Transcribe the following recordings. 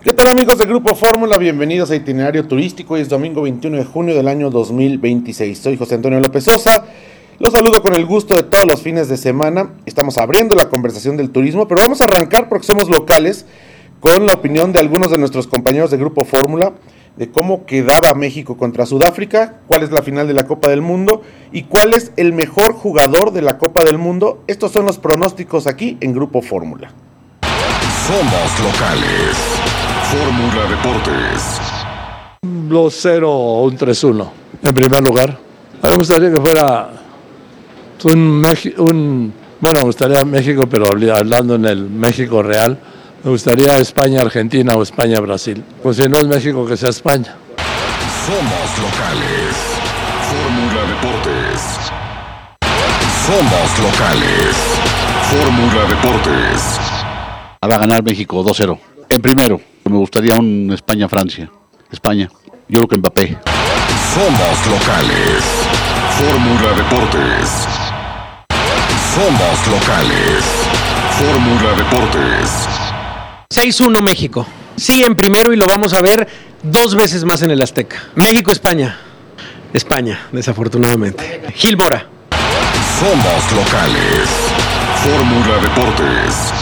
¿Qué tal, amigos de Grupo Fórmula? Bienvenidos a Itinerario Turístico. Hoy es domingo 21 de junio del año 2026. Soy José Antonio López Sosa. Los saludo con el gusto de todos los fines de semana. Estamos abriendo la conversación del turismo, pero vamos a arrancar porque somos locales con la opinión de algunos de nuestros compañeros de Grupo Fórmula de cómo quedaba México contra Sudáfrica, cuál es la final de la Copa del Mundo y cuál es el mejor jugador de la Copa del Mundo. Estos son los pronósticos aquí en Grupo Fórmula. Somos locales. Fórmula Deportes. 2-0 o un 3-1. En primer lugar, a mí me gustaría que fuera me gustaría México, pero hablando en el México real, me gustaría España-Argentina o España-Brasil. Pues si no es México, que sea España. Somos locales. Fórmula Deportes. Somos locales. Fórmula Deportes. Va a ganar México 2-0. En primero, me gustaría un España-Francia. España. Yo creo que Mbappé. Somos locales. Fórmula Deportes. Somos locales. Fórmula Deportes. 6-1 México. Sí, en primero y lo vamos a ver 2 veces más en el Azteca. México-España. España, desafortunadamente. Gil Mora. Somos locales. Fórmula Deportes.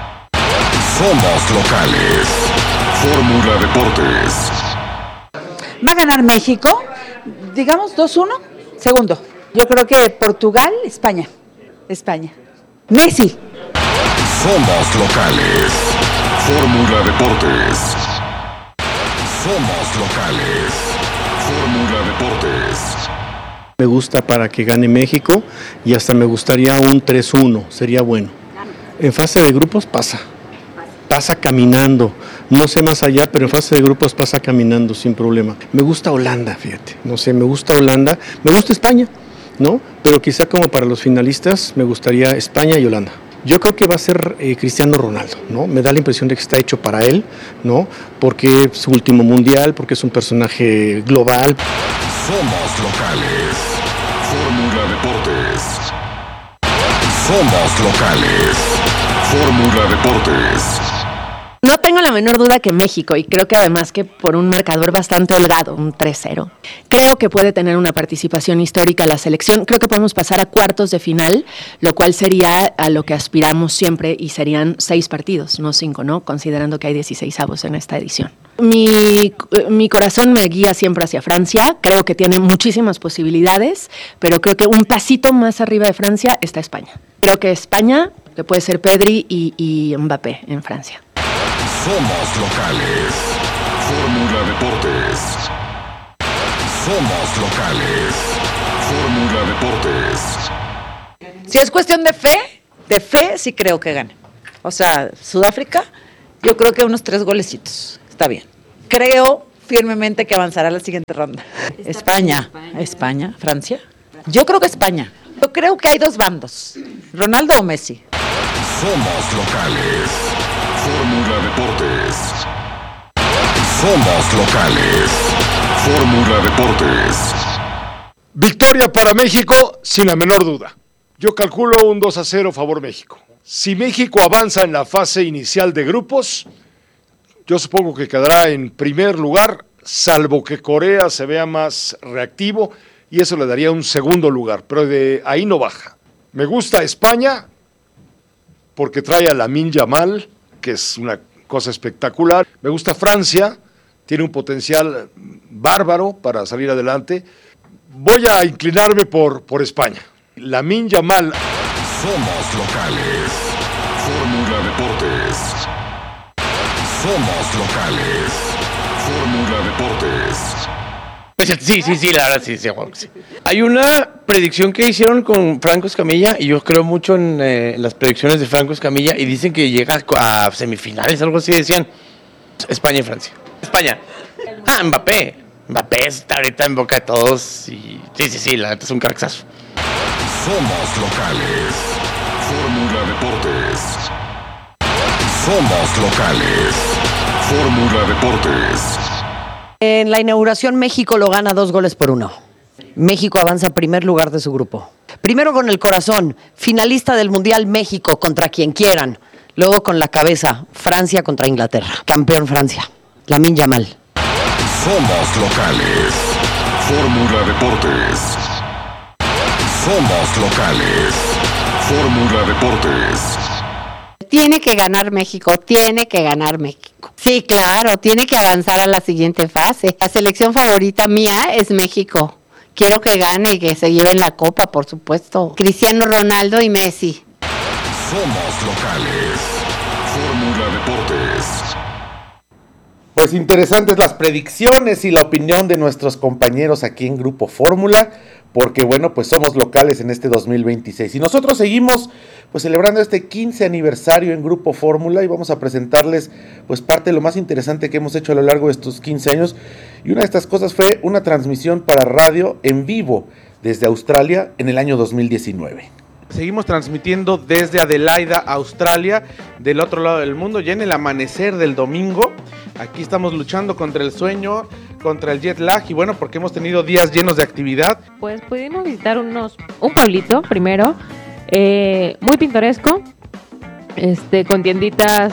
Somos locales. Fórmula Deportes. Va a ganar México, digamos 2-1. Segundo, yo creo que Portugal, España. Messi. Somos locales. Fórmula Deportes. Somos locales. Fórmula Deportes. Me gusta para que gane México y hasta me gustaría un 3-1, sería bueno. En fase de grupos pasa caminando, no sé más allá, pero en fase de grupos pasa caminando sin problema. Me gusta Holanda, fíjate, me gusta Holanda, me gusta España, ¿no? Pero quizá como para los finalistas me gustaría España y Holanda. Yo creo que va a ser Cristiano Ronaldo, ¿no? Me da la impresión de que está hecho para él, ¿no? Porque es su último mundial, porque es un personaje global. Somos locales. Fórmula Deportes. Somos locales. Fórmula Deportes. No tengo la menor duda que México, y creo que además que por un marcador bastante holgado, un 3-0. Creo que puede tener una participación histórica la selección. Creo que podemos pasar a cuartos de final, lo cual sería a lo que aspiramos siempre y serían 6 partidos, no 5, ¿no? Considerando que hay 16avos en esta edición. Mi corazón me guía siempre hacia Francia. Creo que tiene muchísimas posibilidades, pero creo que un pasito más arriba de Francia está España. Creo que España, que puede ser Pedri y Mbappé en Francia. Somos locales. Fórmula Deportes. Somos locales. Fórmula Deportes. Si es cuestión de fe sí creo que gane. O sea, Sudáfrica, yo creo que unos 3 golecitos. Está bien. Creo firmemente que avanzará a la siguiente ronda. España, Francia. Yo creo que España. Yo creo que hay 2 bandos. ¿Ronaldo o Messi? Somos locales. Fórmula Deportes. Somos locales. Fórmula Deportes. Victoria para México, sin la menor duda. Yo calculo un 2-0 favor México. Si México avanza en la fase inicial de grupos, yo supongo que quedará en primer lugar, salvo que Corea se vea más reactivo, y eso le daría un segundo lugar, pero de ahí no baja. Me gusta España, porque trae a Lamine Yamal, que es una cosa espectacular. Me gusta Francia, tiene un potencial bárbaro para salir adelante. Voy a inclinarme por España. Lamine Yamal. Somos locales. Fórmula Deportes. Somos locales. Fórmula Deportes. Sí, la verdad, sí. Hay una predicción que hicieron con Franco Escamilla, y yo creo mucho en las predicciones de Franco Escamilla, y dicen que llega a semifinales, algo así decían. España y Francia. España. Mbappé. Mbappé está ahorita en boca de todos, y sí, la neta es un cracksazo. Somos locales. Fórmula Deportes. Somos locales. Fórmula Deportes. En la inauguración México lo gana 2-1. México avanza en primer lugar de su grupo. Primero con el corazón, finalista del Mundial México contra quien quieran. Luego con la cabeza, Francia contra Inglaterra. Campeón Francia. Lamine Yamal. Somos locales. Fórmula Deportes. Somos locales. Fórmula Deportes. Tiene que ganar México, tiene que ganar México. Sí, claro, tiene que avanzar a la siguiente fase. La selección favorita mía es México. Quiero que gane y que se lleven la copa, por supuesto. Cristiano Ronaldo y Messi. Somos locales. Fórmula Deportes. Pues interesantes las predicciones y la opinión de nuestros compañeros aquí en Grupo Fórmula, porque bueno, pues somos locales en este 2026. Y nosotros seguimos pues celebrando este 15 aniversario en Grupo Fórmula y vamos a presentarles pues parte de lo más interesante que hemos hecho a lo largo de estos 15 años. Y una de estas cosas fue una transmisión para radio en vivo desde Australia en el año 2019. Seguimos transmitiendo desde Adelaida, Australia, del otro lado del mundo, ya en el amanecer del domingo. Aquí estamos luchando contra el sueño, contra el jet lag y bueno, porque hemos tenido días llenos de actividad. Pues pudimos visitar un pueblito primero, muy pintoresco, con tienditas,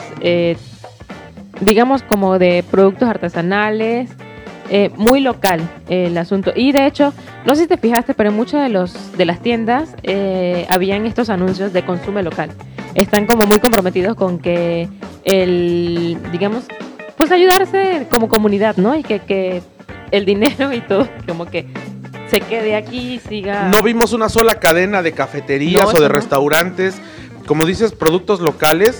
digamos como de productos artesanales, muy local el asunto. Y de hecho, no sé si te fijaste, pero en muchas de las tiendas habían estos anuncios de consumo local. Están como muy comprometidos con que digamos, pues ayudarse como comunidad, ¿no? Y que el dinero y todo como que se quede aquí y siga. No vimos una sola cadena de cafeterías o de restaurantes. Como dices, productos locales,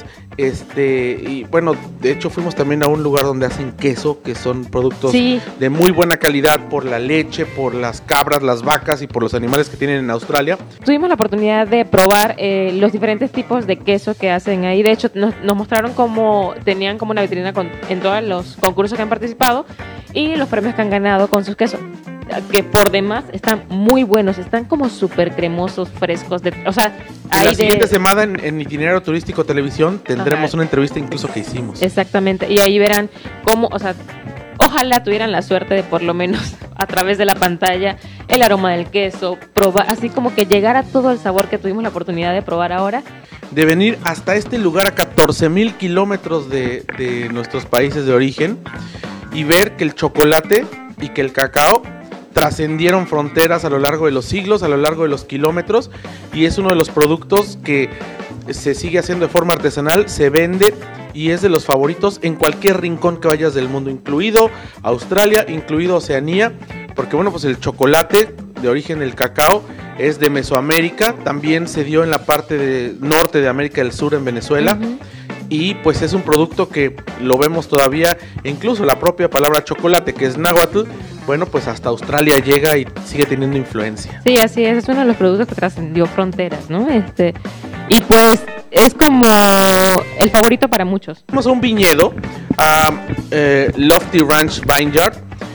y bueno, de hecho fuimos también a un lugar donde hacen queso, que son productos de muy buena calidad por la leche, por las cabras, las vacas y por los animales que tienen en Australia. Tuvimos la oportunidad de probar los diferentes tipos de queso que hacen ahí. De hecho, nos mostraron cómo tenían como una vitrina en todos los concursos que han participado y los premios que han ganado con sus quesos, que por demás están muy buenos, están como súper cremosos, frescos. La siguiente semana en Itinerario Turístico Televisión tendremos una entrevista incluso que hicimos. Exactamente, y ahí verán cómo, ojalá tuvieran la suerte de por lo menos a través de la pantalla el aroma del queso, probar, así como que llegar a todo el sabor que tuvimos la oportunidad de probar ahora. De venir hasta este lugar a 14,000 kilómetros de nuestros países de origen y ver que el chocolate y que el cacao trascendieron fronteras a lo largo de los siglos, a lo largo de los kilómetros, y es uno de los productos que se sigue haciendo de forma artesanal, se vende y es de los favoritos en cualquier rincón que vayas del mundo, incluido Australia, incluido Oceanía, porque bueno, pues el chocolate de origen, el cacao, es de Mesoamérica, también se dio en la parte norte de América del Sur, en Venezuela. Y pues es un producto que lo vemos todavía, incluso la propia palabra chocolate, que es náhuatl, bueno, pues hasta Australia llega y sigue teniendo influencia. Sí, así es uno de los productos que trascendió fronteras, ¿no? Y pues es como el favorito para muchos. Vamos a un viñedo, a Lofty Ranch Vineyard.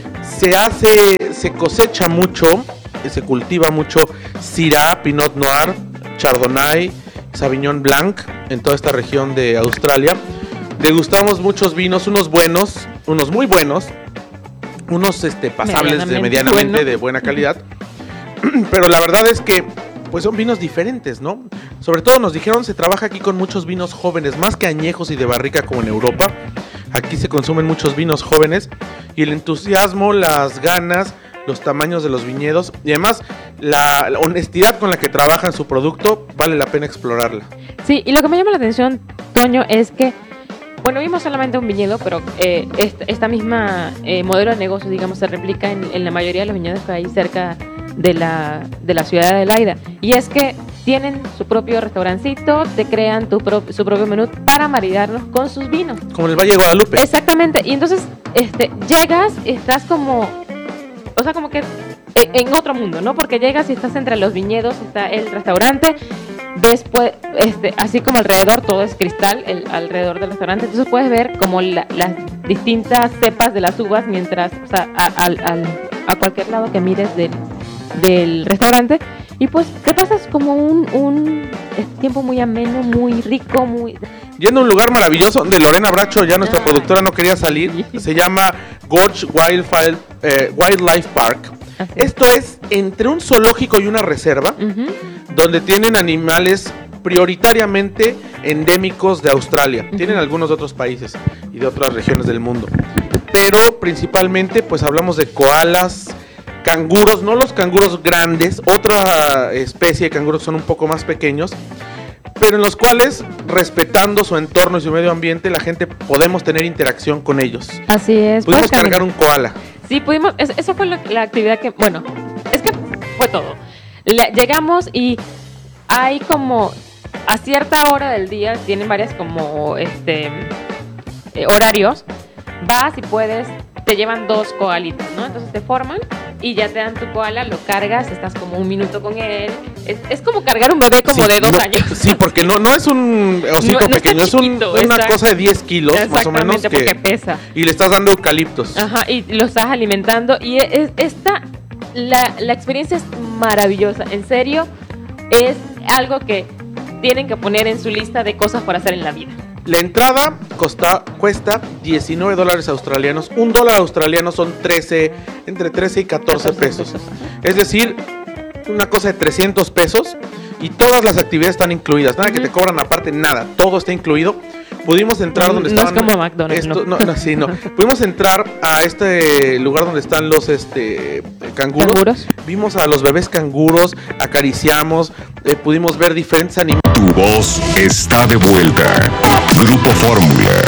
Se cosecha mucho, se cultiva mucho Syrah, Pinot Noir, Chardonnay, Sauvignon Blanc en toda esta región de Australia. Degustamos muchos vinos, unos buenos, unos muy buenos, unos pasables medianamente de buena calidad. Pero la verdad es que pues son vinos diferentes, ¿no? Sobre todo nos dijeron, se trabaja aquí con muchos vinos jóvenes, más que añejos y de barrica como en Europa. Aquí se consumen muchos vinos jóvenes y el entusiasmo, las ganas, los tamaños de los viñedos y además la honestidad con la que trabajan su producto, vale la pena explorarla. Sí, y lo que me llama la atención, Toño, es que, bueno, vimos solamente un viñedo, pero esta misma modelo de negocio, digamos, se replica en la mayoría de los viñedos que hay cerca de la ciudad de Adelaida. Y es que tienen su propio restaurancito, te crean su propio menú para maridarlos con sus vinos. Como el Valle de Guadalupe. Exactamente, y entonces llegas, estás como que en otro mundo, ¿no? Porque llegas y estás entre los viñedos, está el restaurante, después, así como alrededor todo es cristal, alrededor del restaurante, entonces puedes ver como las distintas cepas de las uvas mientras, a cualquier lado que mires del restaurante, y pues te pasas como un tiempo muy ameno, muy rico, Yendo a un lugar maravilloso donde Lorena Bracho, ya nuestra productora, no quería salir. Se llama Gorge Wildlife Park. Esto es entre un zoológico y una reserva, donde tienen animales prioritariamente endémicos de Australia. Tienen algunos de otros países y de otras regiones del mundo. Pero principalmente pues hablamos de koalas, canguros, no los canguros grandes, otra especie de canguros son un poco más pequeños, pero en los cuales, respetando su entorno y su medio ambiente, la gente podemos tener interacción con ellos. Así es. Pudimos cargar un koala. Sí, pudimos, eso fue la actividad que, bueno, es que fue todo. Llegamos y hay como, a cierta hora del día, tienen varias como, horarios, vas y puedes, te llevan 2 koalitos, ¿no? Entonces te forman y ya te dan tu koala, lo cargas, estás como 1 minuto con él. Es como cargar un bebé como de 2 años. Sí, porque no es un osito pequeño, es chiquito, una cosa de 10 kilos, más o menos. Porque pesa. Y le estás dando eucaliptos. Ajá, y lo estás alimentando. Y la experiencia es maravillosa. En serio, es algo que tienen que poner en su lista de cosas para hacer en la vida. La entrada cuesta $19 australianos. $1 australiano son entre 13 y 14 pesos. Es decir, una cosa de 300 pesos. Y todas las actividades están incluidas. Nada que te cobran aparte, nada. Todo está incluido. Pudimos entrar donde estaban... No es como McDonald's, no. Pudimos entrar a este lugar donde están los canguros. Vimos a los bebés canguros, acariciamos, pudimos ver diferentes animales. Tu voz está de vuelta. Grupo Fórmula.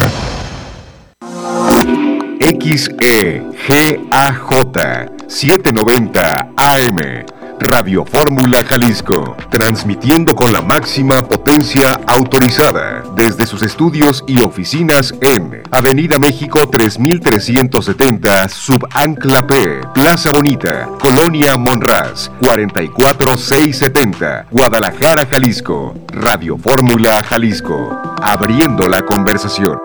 XEGAJ 790 AM. Radio Fórmula Jalisco, transmitiendo con la máxima potencia autorizada desde sus estudios y oficinas en Avenida México 3370, Subancla P, Plaza Bonita, Colonia Monraz, 44670, Guadalajara, Jalisco. Radio Fórmula Jalisco, abriendo la conversación.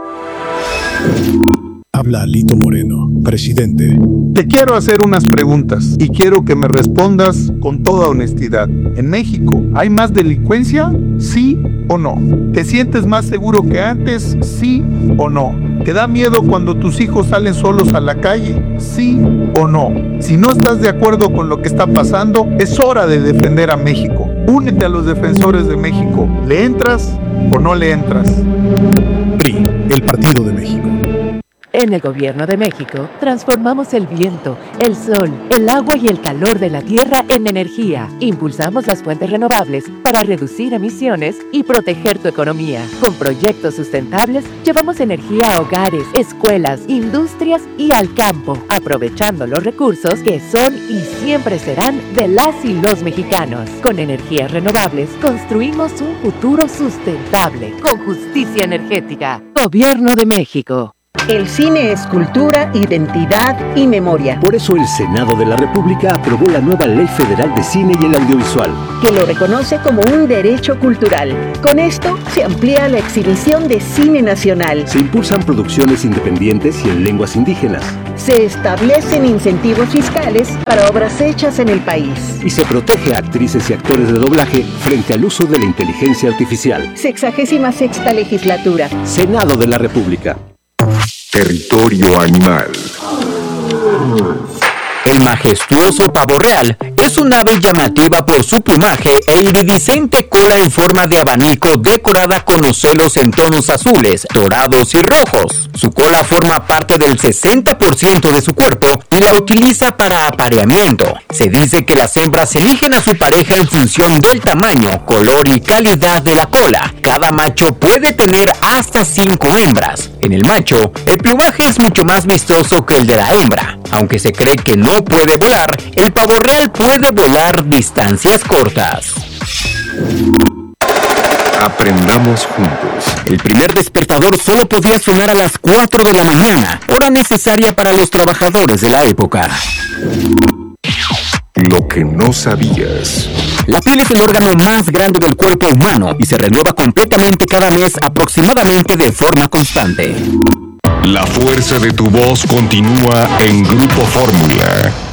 Habla Alito Moreno, presidente. Te quiero hacer unas preguntas y quiero que me respondas con toda honestidad. ¿En México hay más delincuencia? ¿Sí o no? ¿Te sientes más seguro que antes? ¿Sí o no? ¿Te da miedo cuando tus hijos salen solos a la calle? ¿Sí o no? Si no estás de acuerdo con lo que está pasando, es hora de defender a México. Únete a los defensores de México. ¿Le entras o no le entras? PRI, el Partido de México. En el Gobierno de México, transformamos el viento, el sol, el agua y el calor de la tierra en energía. Impulsamos las fuentes renovables para reducir emisiones y proteger tu economía. Con proyectos sustentables, llevamos energía a hogares, escuelas, industrias y al campo, aprovechando los recursos que son y siempre serán de las y los mexicanos. Con energías renovables, construimos un futuro sustentable, con justicia energética. Gobierno de México. El cine es cultura, identidad y memoria. Por eso el Senado de la República aprobó la nueva Ley Federal de Cine y el Audiovisual, que lo reconoce como un derecho cultural. Con esto se amplía la exhibición de cine nacional. Se impulsan producciones independientes y en lenguas indígenas. Se establecen incentivos fiscales para obras hechas en el país. Y se protege a actrices y actores de doblaje frente al uso de la inteligencia artificial. 66ª legislatura. Senado de la República. Territorio animal. El majestuoso pavo real es un ave llamativa por su plumaje e iridiscente cola en forma de abanico decorada con ocelos en tonos azules, dorados y rojos. Su cola forma parte del 60% de su cuerpo y la utiliza para apareamiento. Se dice que las hembras eligen a su pareja en función del tamaño, color y calidad de la cola. Cada macho puede tener hasta 5 hembras. En el macho, el plumaje es mucho más vistoso que el de la hembra. Aunque se cree que no puede volar, el pavo real puede volar distancias cortas. Aprendamos juntos. El primer despertador solo podía sonar a las 4 de la mañana, hora necesaria para los trabajadores de la época. Lo que no sabías. La piel es el órgano más grande del cuerpo humano y se renueva completamente cada mes, aproximadamente de forma constante. La fuerza de tu voz continúa en Grupo Fórmula.